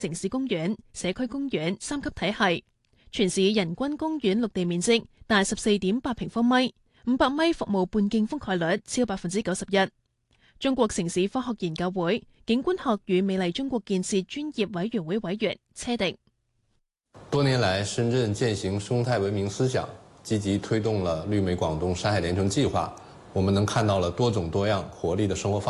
城市公園、社區公園三級體系。全市人均公園綠地面積大14.8平方米，500米服務半徑覆蓋率超91%。中國城市科學研究會景觀學與美麗中國建設專業委員會委員車迪： 多年來，深圳踐行生態文明思想，積極推動了綠美廣東山海連城計劃，我們能看到了多種多樣活力的生活方式。